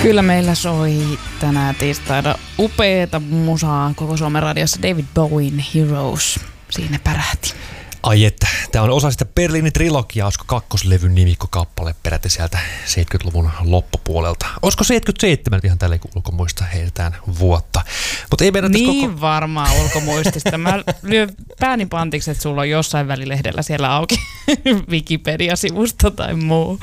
Kyllä meillä soi tänään tiistaina upeeta musaa koko Suomen radiossa. David Bowen Heroes siinä pärähti. Ai että, tämä on osa sitä Berliinin trilogiaa, olisiko kakkoslevyn nimikkokappale peräti sieltä 70-luvun loppupuolelta. Olisiko 77 ihan tälle ulkomuista heiltään vuotta. Mut ei niin varmaan ulkomuistista. Mä lyön pääni pantiksi, että sulla on jossain välilehdellä siellä auki Wikipedia-sivusto tai muu.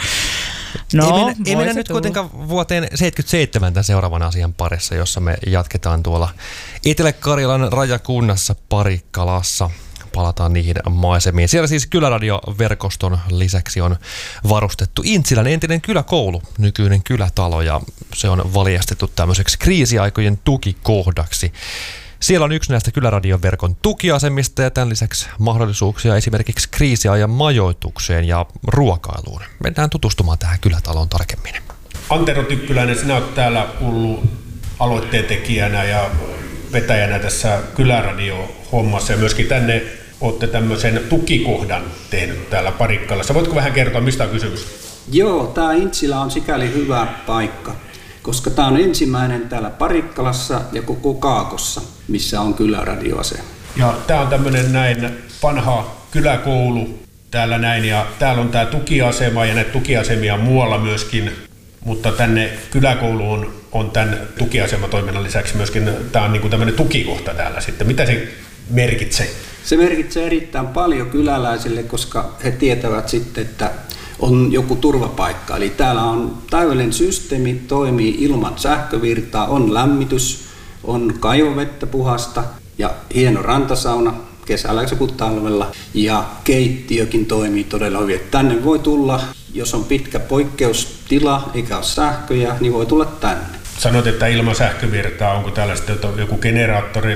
No, ei mennä nyt kuitenkaan vuoteen 77 tämän seuraavan asian parissa, jossa me jatketaan tuolla Etelä-Karjalan rajakunnassa Parikkalassa. Palataan niihin maisemiin. Siellä siis Kyläradioverkoston lisäksi on varustettu Intsilän entinen kyläkoulu, nykyinen kylätalo, ja se on valjastettu tämmöiseksi kriisiaikojen tukikohdaksi. Siellä on yksi näistä Kyläradioverkon tukiasemista ja tämän lisäksi mahdollisuuksia esimerkiksi kriisiajan majoitukseen ja ruokailuun. Mennään tutustumaan tähän kylätaloon tarkemmin. Antero Tykkyläinen, sinä olet täällä ollut aloitteen tekijänä ja vetäjänä tässä Kyläradio-hommassa ja myöskin tänne olette tämmöisen tukikohdan tehnyt täällä Parikkalassa. Voitko vähän kertoa, mistä on kysymys? Joo, tämä Intsilä on sikäli hyvä paikka, koska tämä on ensimmäinen täällä Parikkalassa ja koko Kaakossa, missä on Kyläradioasema. Ja tämä on tämmöinen näin vanha kyläkoulu täällä näin, ja täällä on tämä tukiasema ja näitä tukiasemia muualla myöskin, mutta tänne kyläkouluun on tämän tukiasematoiminnan lisäksi myöskin, tämä on niin kuin tämmöinen tukikohta täällä sitten. Mitä se merkitsee? Se merkitsee erittäin paljon kyläläisille, koska he tietävät sitten, että on joku turvapaikka. Eli täällä on täydellinen systeemi, toimii ilman sähkövirtaa, on lämmitys, on kaivovettä puhasta ja hieno rantasauna kesällä kuin talvella. Ja keittiökin toimii todella hyvin. Tänne voi tulla, jos on pitkä poikkeustila eikä ole sähköjä, niin voi tulla tänne. Sanoit, että ilman sähkövirtaa, onko täällä sitten joku generaattori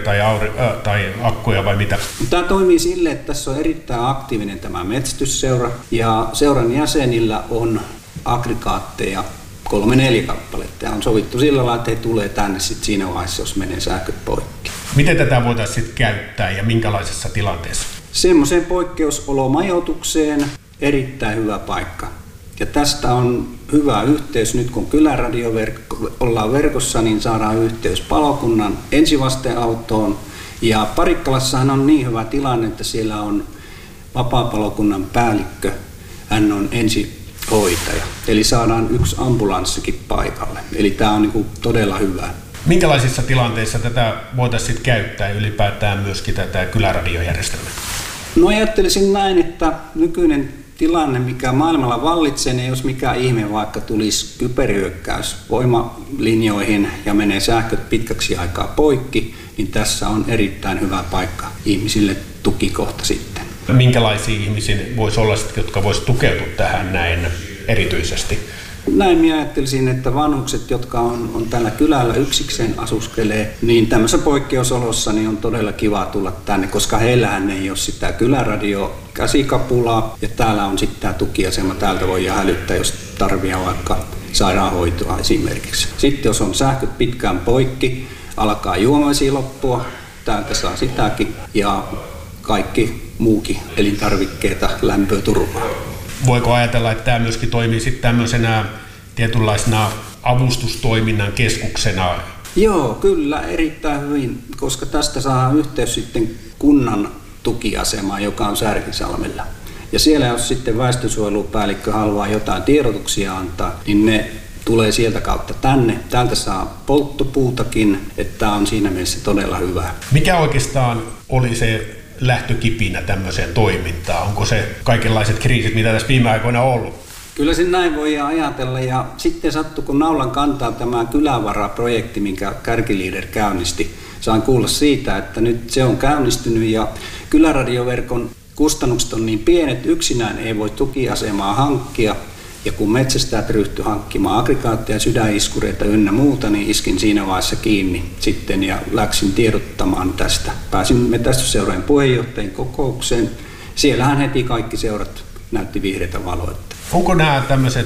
tai akkuja vai mitä? Tämä toimii sille, että tässä on erittäin aktiivinen tämä metsästysseura ja seuran jäsenillä on aggregaatteja 3-4 kappaletta ja on sovittu sillä lailla, että he tulee tänne sitten siinä vaiheessa, jos menee sähköt poikki. Miten tätä voitaisiin sitten käyttää ja minkälaisessa tilanteessa? Semmoiseen poikkeusolomajoitukseen erittäin hyvä paikka. Ja tästä on hyvä yhteys. Nyt kun Kyläradioverkko ollaan verkossa, niin saadaan yhteys palokunnan ensivasteautoon. Ja Parikkalassahan on niin hyvä tilanne, että siellä on vapaa-palokunnan päällikkö. Hän on ensihoitaja. Eli saadaan yksi ambulanssikin paikalle. Eli tämä on niin todella hyvä. Minkälaisissa tilanteissa tätä voitaisiin käyttää ylipäätään myöskin tätä Kyläradiojärjestelmää? No ajattelisin näin, että nykyinen tilanne, mikä maailmalla vallitsee, niin jos mikä ihme vaikka tulisi kyberhyökkäys voimalinjoihin ja menee sähköt pitkäksi aikaa poikki, niin tässä on erittäin hyvä paikka ihmisille tukikohta sitten. Minkälaisia ihmisiä voisi olla, jotka voisi tukeutua tähän näin erityisesti? Näin minä ajattelisin, että vanhukset, jotka on täällä kylällä yksikseen asuskelee, niin tämmöisessä poikkeusolossa niin on todella kiva tulla tänne, koska heillähän ei ole sitä Kyläradio käsikapulaa ja täällä on sitten tämä tukiasema, täältä voi hälyttää, jos tarvitsee vaikka sairaanhoitoa esimerkiksi. Sitten jos on sähköt pitkään poikki, alkaa juomavesi loppua, täältä saa sitäkin ja kaikki muukin elintarvikkeita, lämpöä, turvaa. Voiko ajatella, että tämä myöskin toimii sitten tämmöisenä tietynlaisena avustustoiminnan keskuksena? Joo, kyllä, erittäin hyvin, koska tästä saadaan yhteys sitten kunnan tukiasemaan, joka on Särkisalmella. Ja siellä jos sitten väestönsuojelupäällikkö haluaa jotain tiedotuksia antaa, niin ne tulee sieltä kautta tänne. Täältä saa polttopuutakin, että tämä on siinä mielessä todella hyvä. Mikä oikeastaan oli se lähtökipinä tämmöiseen toimintaan? Onko se kaikenlaiset kriisit, mitä tässä viime aikoina on ollut? Kyllä se näin voi ajatella ja sitten sattui, kun naulan kantaa tämä Kylävara-projekti, minkä Kärkiliider käynnisti. Sain kuulla siitä, että nyt se on käynnistynyt ja Kyläradioverkon kustannukset on niin pienet, yksinään ei voi tukiasemaa hankkia. Ja kun metsästäjät ryhtyi hankkimaan aggregaatteja, sydäniskureita ynnä muuta, niin iskin siinä vaiheessa kiinni sitten ja läksin tiedottamaan tästä. Pääsin metsästysseurojen puheenjohtajien kokoukseen. Siellähän heti kaikki seurat näytti vihreitä valoa. Onko nämä tämmöiset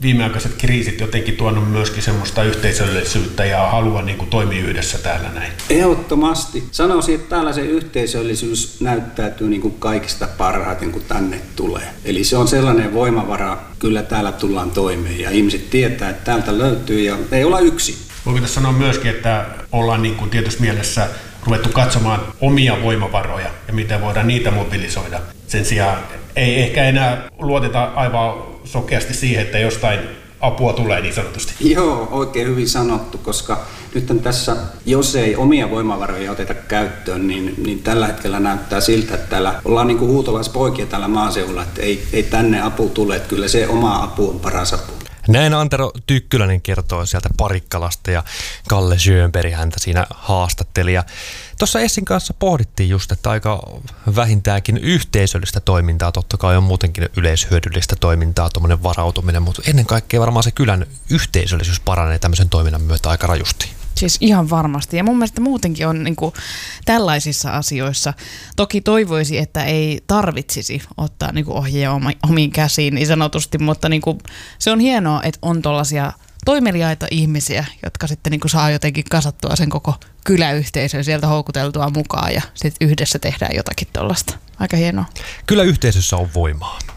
viimeaikaiset kriisit jotenkin tuonut myöskin semmoista yhteisöllisyyttä ja halua niin kuin toimia yhdessä täällä näin? Ehdottomasti. Sanoisin, että täällä se yhteisöllisyys näyttäytyy niin kuin kaikista parhaiten, kun tänne tulee. Eli se on sellainen voimavara, kyllä täällä tullaan toimeen ja ihmiset tietää, että täältä löytyy ja ei olla yksin. Voiko tässä sanoa myöskin, että ollaan niin kuin tietyssä mielessä ruvettu katsomaan omia voimavaroja ja miten voidaan niitä mobilisoida. Sen sijaan ei ehkä enää luoteta aivan sokeasti siihen, että jostain apua tulee niin sanotusti. Joo, oikein hyvin sanottu, koska nyt tässä, jos ei omia voimavaroja oteta käyttöön, niin tällä hetkellä näyttää siltä, että täällä ollaan niin kuin huutolaispoikia täällä maaseudulla, että ei tänne apu tule, että kyllä se oma apu on paras apu. Näin Antero Tykkyläinen kertoo sieltä Parikkalasta ja Kalle Schönberg häntä siinä haastatteli. Tuossa Essin kanssa pohdittiin just, että aika vähintäänkin yhteisöllistä toimintaa, totta kai on muutenkin yleishyödyllistä toimintaa, tuommoinen varautuminen, mutta ennen kaikkea varmaan se kylän yhteisöllisyys paranee tämmöisen toiminnan myötä aika rajusti. Siis ihan varmasti. Ja mun mielestä muutenkin on niin kuin tällaisissa asioissa. Toki toivoisi, että ei tarvitsisi ottaa niin kuin ohjea omiin käsiin niin sanotusti, mutta niin kuin se on hienoa, että on tollaisia toimeliaita ihmisiä, jotka sitten niin kuin saa jotenkin kasattua sen koko kyläyhteisön sieltä houkuteltua mukaan ja sitten yhdessä tehdään jotakin tollaista. Aika hienoa. Kyllä yhteisössä on voimaa.